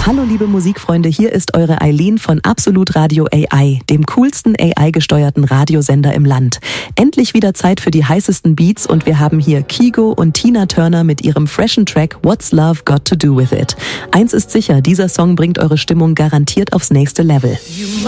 Hallo liebe Musikfreunde, hier ist eure Eileen von Absolut Radio AI, dem coolsten AI-gesteuerten Radiosender im Land. Endlich wieder Zeit für die heißesten Beats und wir haben hier Kygo und Tina Turner mit ihrem freshen Track What's Love Got to Do With It. Eins ist sicher, dieser Song bringt eure Stimmung garantiert aufs nächste Level.